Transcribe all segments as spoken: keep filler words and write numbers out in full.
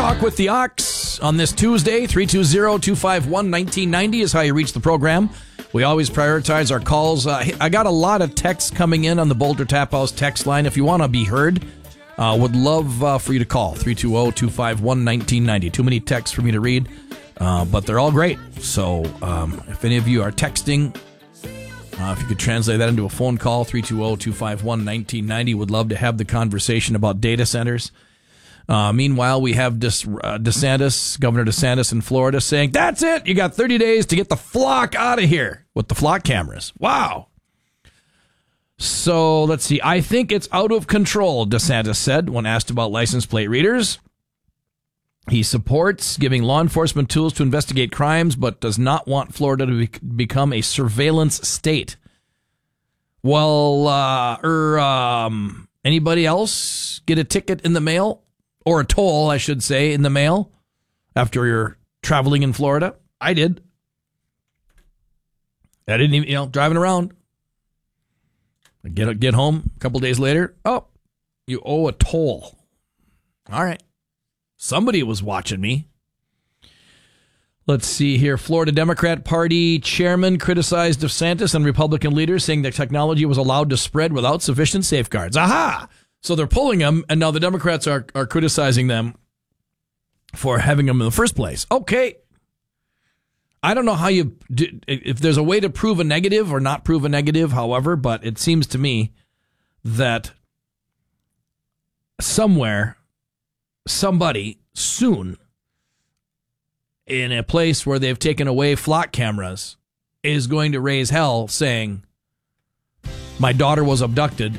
Talk with the Ox on this Tuesday. three two zero, two five one, one nine nine zero is how you reach the program. We always prioritize our calls. Uh, I got a lot of texts coming in on the Boulder Tap House text line. If you want to be heard, uh, would love uh, for you to call three two zero, two five one, one nine nine zero. Too many texts for me to read, uh, but they're all great. So um, if any of you are texting, uh, if you could translate that into a phone call, three two zero, two five one, one nine nine zero. Would love to have the conversation about data centers. Uh, meanwhile, we have this, uh, DeSantis, Governor DeSantis in Florida saying, that's it, you got thirty days to get the flock out of here with the flock cameras. Wow. So let's see. I think it's out of control, DeSantis said when asked about license plate readers. He supports giving law enforcement tools to investigate crimes, but does not want Florida to be- become a surveillance state. Well, uh, er, um, anybody else get a ticket in the mail? Or a toll, I should say, in the mail after you're traveling in Florida? I did. I didn't even, you know, driving around. I get, get home a couple days later. Oh, you owe a toll. All right. Somebody was watching me. Let's see here. Florida Democrat Party chairman criticized DeSantis and Republican leaders, saying that technology was allowed to spread without sufficient safeguards. Aha! So they're pulling them, and now the Democrats are, are criticizing them for having them in the first place. Okay. I don't know how you, do, if there's a way to prove a negative or not prove a negative, however, but it seems to me that somewhere, somebody, soon, in a place where they've taken away flock cameras, is going to raise hell saying, my daughter was abducted.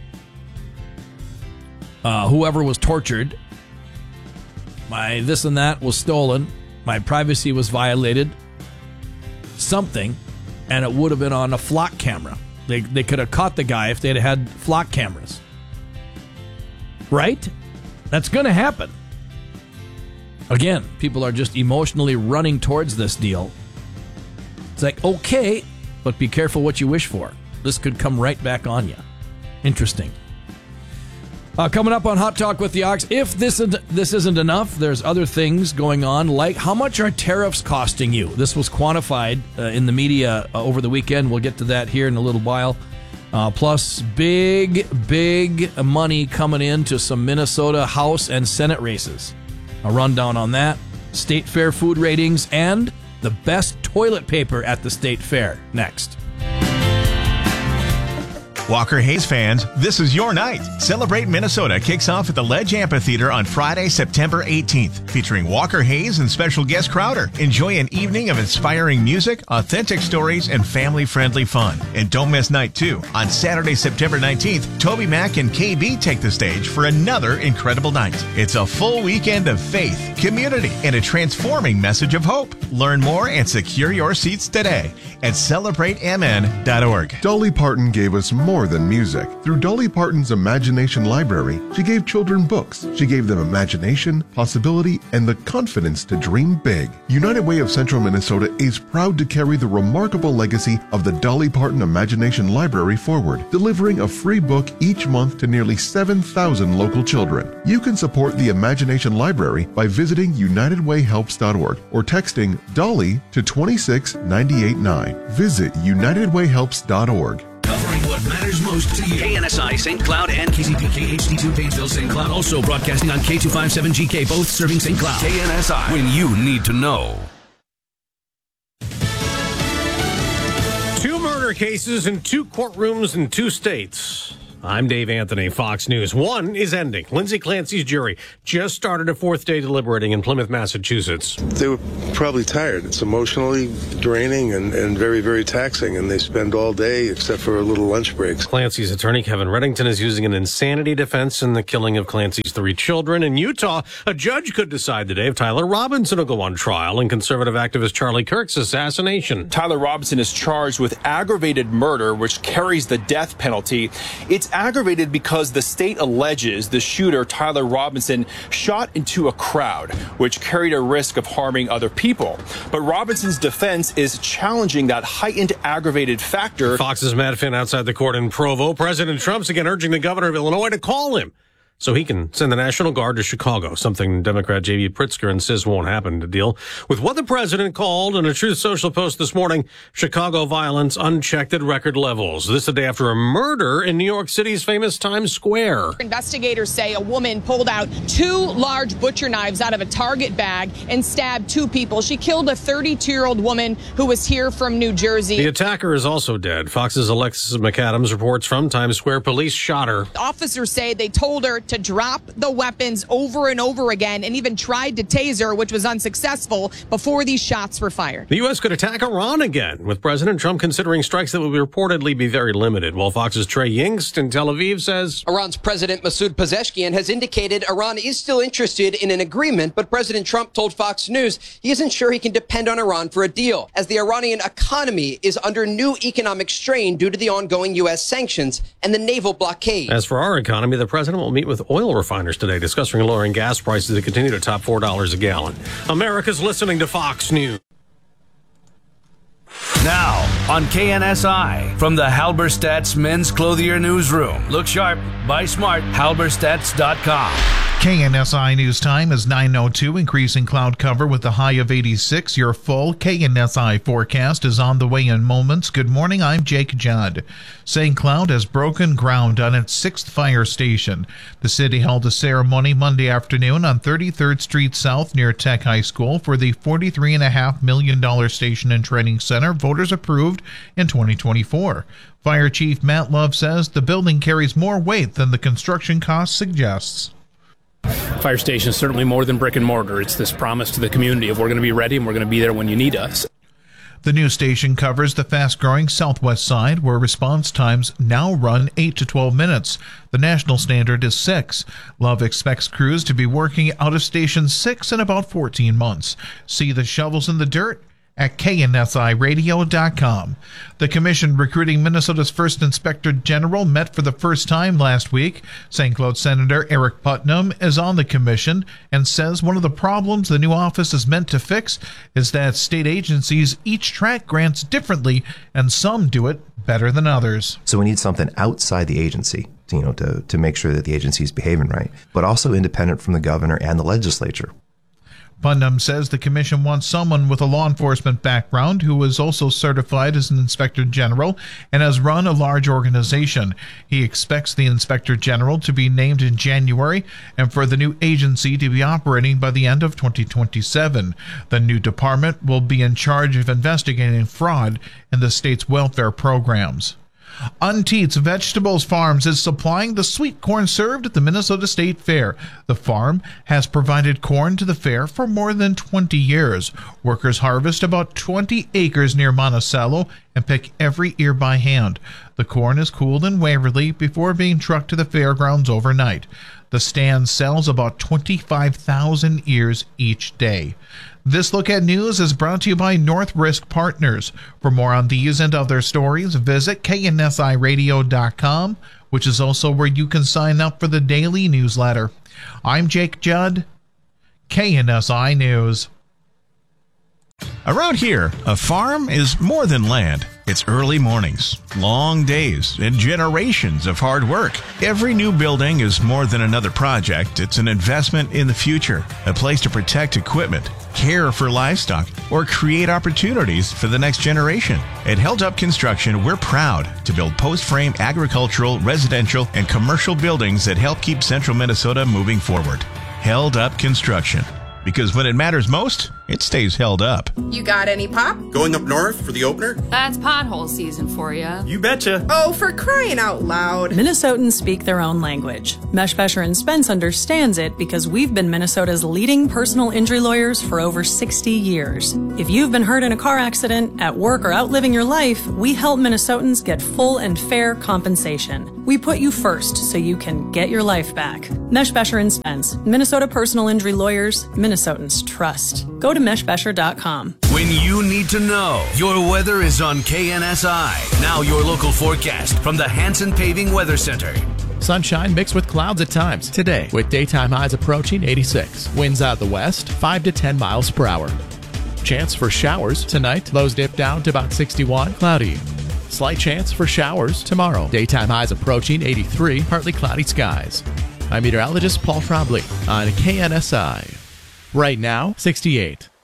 Uh, whoever was tortured, my this and that was stolen, my privacy was violated, something, and it would have been on a flock camera. They they could have caught the guy if they'd had flock cameras. Right? That's going to happen. Again, people are just emotionally running towards this deal. It's like, okay, but be careful what you wish for. This could come right back on you. Interesting. Uh, coming up on Hot Talk with the Ox, if this isn't, this isn't enough, there's other things going on, like how much are tariffs costing you? This was quantified uh, in the media uh, over the weekend. We'll get to that here in a little while. Uh, plus, big, big money coming into some Minnesota House and Senate races. A rundown on that, State Fair food ratings, and the best toilet paper at the State Fair next. Walker Hayes fans, this is your night. Celebrate Minnesota kicks off at the Ledge Amphitheater on Friday, September eighteenth, featuring Walker Hayes and special guest Crowder. Enjoy an evening of inspiring music, authentic stories, and family-friendly fun. And don't miss night two. On Saturday, September nineteenth, Toby Mac and K B take the stage for another incredible night. It's a full weekend of faith, community, and a transforming message of hope. Learn more and secure your seats today at celebrate m n dot org. Dolly Parton gave us more than music. Through Dolly Parton's Imagination Library, she gave children books. She gave them imagination, possibility, and the confidence to dream big. United Way of Central Minnesota is proud to carry the remarkable legacy of the Dolly Parton Imagination Library forward, delivering a free book each month to nearly seven thousand local children. You can support the Imagination Library by visiting united way helps dot org or texting Dolly to two six nine eight nine. Visit united way helps dot org. Covering what matters most to you. K N S I Saint Cloud and K C P K H D two Painesville Saint Cloud. Also broadcasting on K two fifty-seven G K, both serving Saint Cloud. K N S I, when you need to know. Two murder cases in two courtrooms in two states. I'm Dave Anthony, Fox News. One is ending. Lindsay Clancy's jury just started a fourth day deliberating in Plymouth, Massachusetts. They were probably tired. It's emotionally draining and, and very, very taxing, and they spend all day except for a little lunch breaks. Clancy's attorney, Kevin Reddington, is using an insanity defense in the killing of Clancy's three children. In Utah, a judge could decide today if Tyler Robinson will go on trial in conservative activist Charlie Kirk's assassination. Tyler Robinson is charged with aggravated murder, which carries the death penalty. It's aggravated because the state alleges the shooter, Tyler Robinson, shot into a crowd, which carried a risk of harming other people. But Robinson's defense is challenging that heightened aggravated factor. Fox's Matt Finn outside the court in Provo. President Trump's again urging the governor of Illinois to call him so he can send the National Guard to Chicago, something Democrat J B Pritzker insists won't happen, to deal with what the president called in a Truth Social post this morning, Chicago violence unchecked at record levels. This a day after a murder in New York City's famous Times Square. Investigators say a woman pulled out two large butcher knives out of a Target bag and stabbed two people. She killed a thirty-two-year-old woman who was here from New Jersey. The attacker is also dead. Fox's Alexis McAdams reports from Times Square police shot her. Officers say they told her to drop the weapons over and over again and even tried to tase her, which was unsuccessful, before these shots were fired. The U S could attack Iran again, with President Trump considering strikes that will reportedly be very limited, while Fox's Trey Yingst in Tel Aviv says Iran's President Masoud Pezeshkian has indicated Iran is still interested in an agreement, but President Trump told Fox News he isn't sure he can depend on Iran for a deal, as the Iranian economy is under new economic strain due to the ongoing U S sanctions and the naval blockade. As for our economy, the president will meet with oil refiners today, discussing lowering gas prices that continue to top four dollars a gallon. America's listening to Fox News. Now, on K N S I, from the Halberstadt's Men's Clothier Newsroom. Look sharp, buy smart, halberstadts dot com. K N S I News Time is nine oh two, increasing cloud cover with a high of eighty-six. Your full K N S I forecast is on the way in moments. Good morning, I'm Jake Judd. Saint Cloud has broken ground on its sixth fire station. The city held a ceremony Monday afternoon on thirty-third Street South near Tech High School for the forty-three point five million dollars station and training center voters approved in twenty twenty-four. Fire Chief Matt Love says the building carries more weight than the construction cost suggests. Fire station is certainly more than brick and mortar. It's this promise to the community of we're going to be ready and we're going to be there when you need us. The new station covers the fast-growing southwest side, where response times now run eight to twelve minutes. The national standard is six. Love expects crews to be working out of Station six in about fourteen months. See the shovels in the dirt at K N S I radio dot com. The commission recruiting Minnesota's first inspector general met for the first time last week. Saint Cloud Senator Eric Putnam is on the commission and says one of the problems the new office is meant to fix is that state agencies each track grants differently, and some do it better than others. So we need something outside the agency, you know, to, to make sure that the agency is behaving right, but also independent from the governor and the legislature. Putnam says the commission wants someone with a law enforcement background who is also certified as an inspector general and has run a large organization. He expects the inspector general to be named in January and for the new agency to be operating by the end of twenty twenty-seven. The new department will be in charge of investigating fraud in the state's welfare programs. Unteats Vegetables Farms is supplying the sweet corn served at the Minnesota State Fair. The farm has provided corn to the fair for more than twenty years. Workers harvest about twenty acres near Monticello and pick every ear by hand. The corn is cooled in Waverly before being trucked to the fairgrounds overnight. The stand sells about twenty-five thousand ears each day. This Look at News is brought to you by North Risk Partners. For more on these and other stories, visit K N S I radio dot com, which is also where you can sign up for the daily newsletter. I'm Jake Judd, K N S I News. Around here, a farm is more than land. It's early mornings, long days, and generations of hard work. Every new building is more than another project. It's an investment in the future, a place to protect equipment, care for livestock, or create opportunities for the next generation. At Held Up Construction, we're proud to build post-frame agricultural, residential, and commercial buildings that help keep central Minnesota moving forward. Held Up Construction. Because when it matters most, it stays held up. You got any pop? Going up north for the opener? That's pothole season for you. You betcha. Oh, for crying out loud. Minnesotans speak their own language. Mesh Besher and Spence understands it because we've been Minnesota's leading personal injury lawyers for over sixty years. If you've been hurt in a car accident, at work, or out living your life, we help Minnesotans get full and fair compensation. We put you first so you can get your life back. Mesh Besher and Spence, Minnesota personal injury lawyers, Minnesotans trust. Go to mesh besher dot com. When you need to know, your weather is on K N S I. Now your local forecast from the Hanson Paving Weather Center. Sunshine mixed with clouds at times today, with daytime highs approaching eighty-six. Winds out of the west, five to ten miles per hour. Chance for showers tonight, lows dip down to about sixty-one, cloudy. Slight chance for showers tomorrow. Daytime highs approaching eighty-three, partly cloudy skies. I'm meteorologist Paul Trombley on K N S I. Right now, sixty-eight.